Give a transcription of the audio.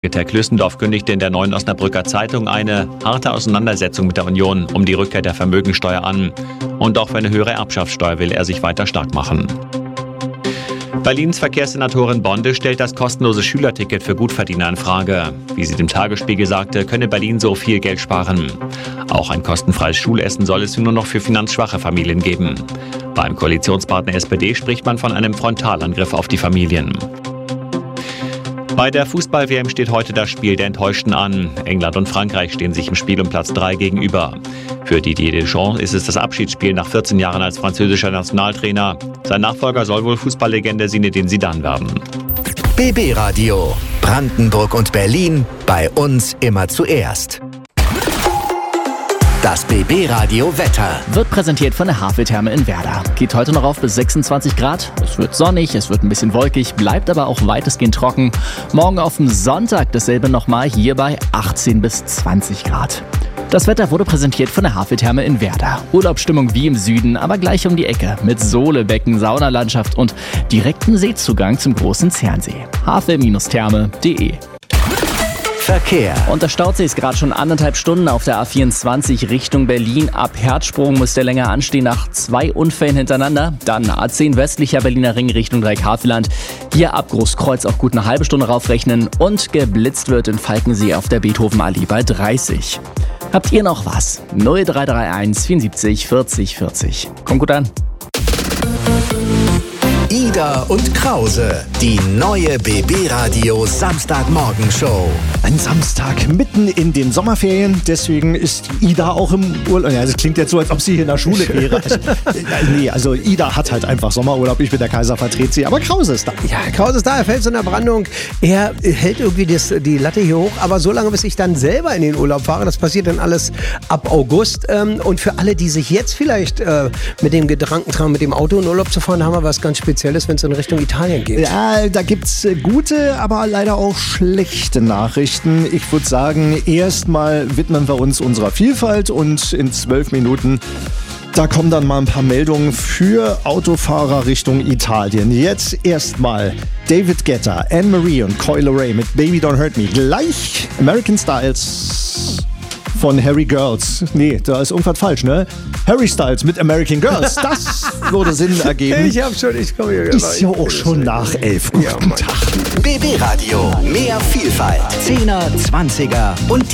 Klüssendorf kündigte in der Neuen Osnabrücker Zeitung eine harte Auseinandersetzung mit der Union um die Rückkehr der Vermögensteuer an. Und auch für eine höhere Erbschaftssteuer will er sich weiter stark machen. Berlins Verkehrssenatorin Bonde stellt das kostenlose Schülerticket für Gutverdiener in Frage. Wie sie dem Tagesspiegel sagte, könne Berlin so viel Geld sparen. Auch ein kostenfreies Schulessen soll es nur noch für finanzschwache Familien geben. Beim Koalitionspartner SPD spricht man von einem Frontalangriff auf die Familien. Bei der Fußball-WM steht heute das Spiel der Enttäuschten an. England und Frankreich stehen sich im Spiel um Platz 3 gegenüber. Für Didier Deschamps ist es das Abschiedsspiel nach 14 Jahren als französischer Nationaltrainer. Sein Nachfolger soll wohl Fußballlegende Zinedine Zidane werden. BB Radio. Brandenburg und Berlin. Bei uns immer zuerst. Das BB Radio Wetter wird präsentiert von der Haveltherme in Werder. Geht heute noch auf bis 26 Grad. Es wird sonnig, es wird ein bisschen wolkig, bleibt aber auch weitestgehend trocken. Morgen auf dem Sonntag dasselbe nochmal, hier bei 18 bis 20 Grad. Das Wetter wurde präsentiert von der Haveltherme in Werder. Urlaubsstimmung wie im Süden, aber gleich um die Ecke. Mit Sohlebecken, Saunalandschaft und direktem Seezugang zum großen Zernsee. havel-therme.de. Verkehr. Und der Stausee ist gerade schon 1,5 Stunden auf der A24 Richtung Berlin. Ab Herzsprung muss der länger anstehen nach 2 Unfällen hintereinander. Dann A10 westlicher Berliner Ring Richtung Dreieckhaveland. Hier ab Großkreuz auch gut eine halbe Stunde raufrechnen. Und geblitzt wird in Falkensee auf der Beethovenallee bei 30. Habt ihr noch was? 0331 74 40 40. Kommt gut an. Ida und Krause, die neue BB Radio Samstagmorgenshow. Ein Samstag mitten in den Sommerferien, deswegen ist Ida auch im Urlaub. Ja, das klingt jetzt so, als ob sie hier in der Schule wäre. Also Ida hat halt einfach Sommerurlaub, ich bin der Kaiser, vertrete sie, aber Krause ist da. Ja, Krause ist da, er fällt so in der Brandung. Er hält irgendwie die Latte hier hoch, aber so lange, bis ich dann selber in den Urlaub fahre, das passiert dann alles ab August. Und für alle, die sich jetzt vielleicht mit dem Gedanken tragen, mit dem Auto in Urlaub zu fahren, haben wir was ganz Spezielles, wenn es in Richtung Italien geht. Ja, da gibt's gute, aber leider auch schlechte Nachrichten. Ich würde sagen, erstmal widmen wir uns unserer Vielfalt und in 12 Minuten, da kommen dann mal ein paar Meldungen für Autofahrer Richtung Italien. Jetzt erstmal David Guetta, Anne-Marie und Coi Leray mit Baby Don't Hurt Me. Gleich American Styles von Harry Girls. Nee, da ist irgendwas falsch, ne? Harry Styles mit American Girls. Das würde Sinn ergeben. Ich komme hier. Ist ja auch schon nach 11. Guten Tag. BB Radio. Mehr Vielfalt. 10er, 20er und